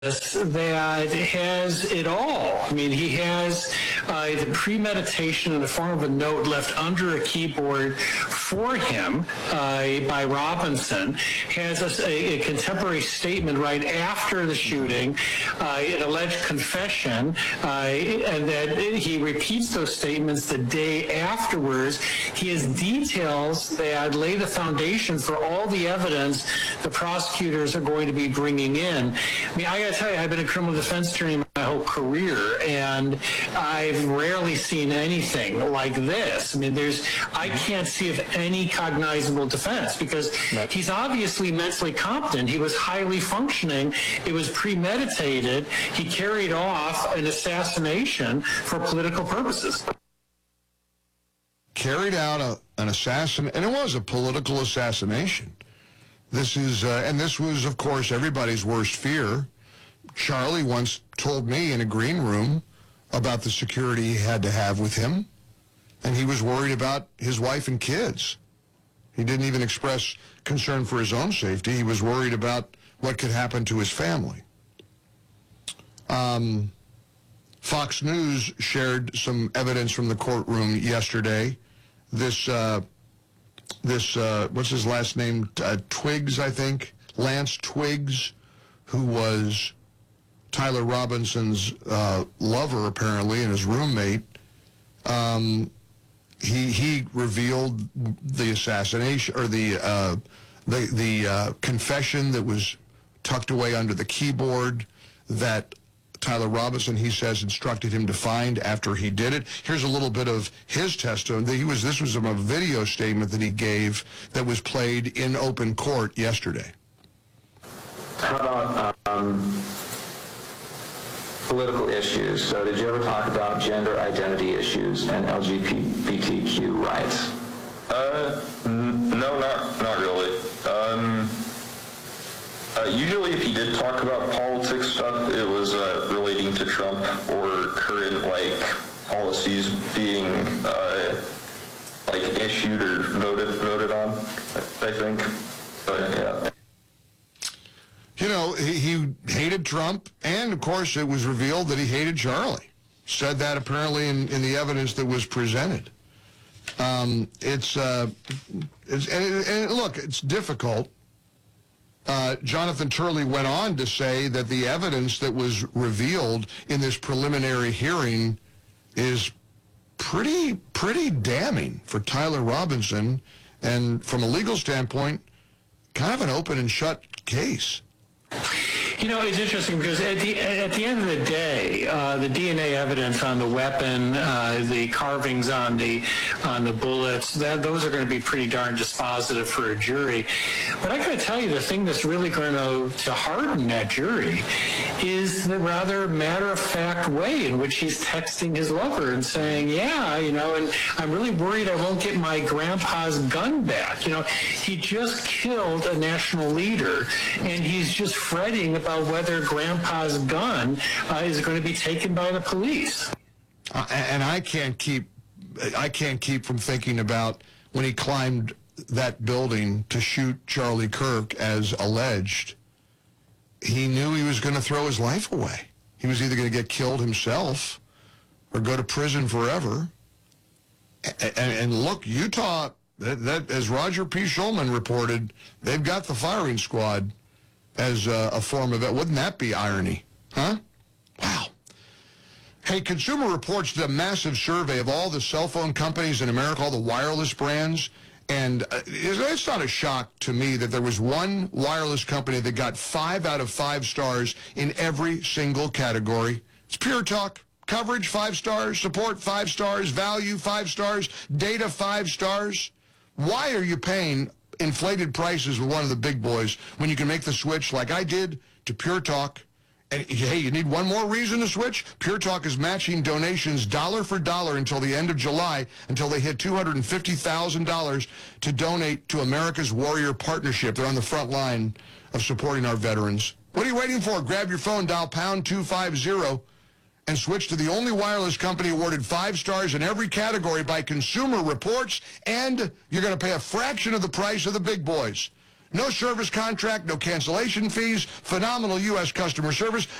that has it all. I mean, he has the premeditation in the form of a note left under a keyboard for him by Robinson, has a contemporary statement right after the shooting, an alleged confession, and that he repeats those statements the day afterwards. He has details that lay the foundation for all the evidence the prosecutors are going to be bringing in. I mean, I got to tell you, I've been a criminal defense attorney my whole career, and I've rarely seen anything like this. I mean, I can't see of any cognizable defense because he's obviously mentally competent. He was highly functioning. It was premeditated. He carried off an assassination for political purposes. Carried out an assassin, and it was a political assassination. This is, and this was, of course, everybody's worst fear. Charlie once told me in a green room about the security he had to have with him, and he was worried about his wife and kids. He didn't even express concern for his own safety. He was worried about what could happen to his family. Fox News shared some evidence from the courtroom yesterday. This what's his last name? Twiggs, I think. Lance Twiggs, who was Tyler Robinson's lover, apparently, and his roommate. He revealed the assassination, or the confession that was tucked away under the keyboard that Tyler Robinson, he says, instructed him to find after he did it. Here's a little bit of his testimony. This was a video statement that he gave that was played in open court yesterday. How about political issues? So did you ever talk about gender identity issues and LGBTQ rights? No, not really. Usually if he did talk about politics stuff, it was relating to Trump or current, policies being, issued or voted on, I think. But, yeah. You know, he hated Trump, and, of course, it was revealed that he hated Charlie. Said that, apparently, in the evidence that was presented. And look, it's difficult. Jonathan Turley went on to say that the evidence that was revealed in this preliminary hearing is pretty damning for Tyler Robinson, and from a legal standpoint, kind of an open and shut case. You know, it's interesting because at the end of the day, the DNA evidence on the weapon, the carvings on the bullets, those are going to be pretty darn dispositive for a jury. But I got to tell you, the thing that's really going to harden that jury is the rather matter-of-fact way in which he's texting his lover and saying, yeah, and I'm really worried I won't get my grandpa's gun back. He just killed a national leader, and he's just fretting about whether grandpa's gun is going to be taken by the police. And I can't keep from thinking about when he climbed that building to shoot Charlie Kirk as alleged. He knew he was going to throw his life away. He was either going to get killed himself or go to prison forever. And look, Utah, that as Roger P. Schulman reported, they've got the firing squad as a form of it. Wouldn't that be irony? Huh? Wow. Hey, Consumer Reports did a massive survey of all the cell phone companies in America, all the wireless brands, and it's not a shock to me that there was one wireless company that got 5 out of 5 stars in every single category. It's Pure Talk. Coverage, 5 stars. Support, 5 stars. Value, 5 stars. Data, 5 stars. Why are you paying inflated prices with one of the big boys when you can make the switch like I did to Pure Talk? And hey, you need one more reason to switch? Pure Talk is matching donations dollar for dollar until the end of July, until they hit $250,000 to donate to America's Warrior Partnership. They're on the front line of supporting our veterans. What are you waiting for? Grab your phone, dial pound 250, and switch to the only wireless company awarded 5 stars in every category by Consumer Reports, and you're going to pay a fraction of the price of the big boys. No service contract, no cancellation fees, phenomenal U.S. customer service.